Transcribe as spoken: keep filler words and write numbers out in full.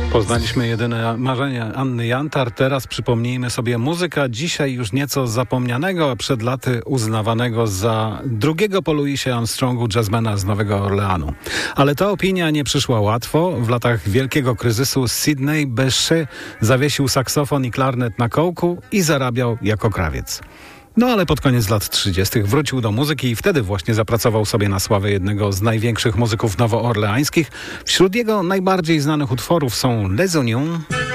Poznaliśmy jedyne marzenie Anny Jantar. Teraz przypomnijmy sobie muzyka dzisiaj już nieco zapomnianego, a przed laty uznawanego za drugiego po Louisie Armstrongu jazzmana z Nowego Orleanu. Ale ta opinia nie przyszła łatwo. W latach wielkiego kryzysu Sidney Bechet zawiesił saksofon i klarnet na kołku i zarabiał jako krawiec. No ale pod koniec lat trzydziestych wrócił do muzyki i wtedy właśnie zapracował sobie na sławę jednego z największych muzyków nowoorleańskich. Wśród jego najbardziej znanych utworów są Les Oignons,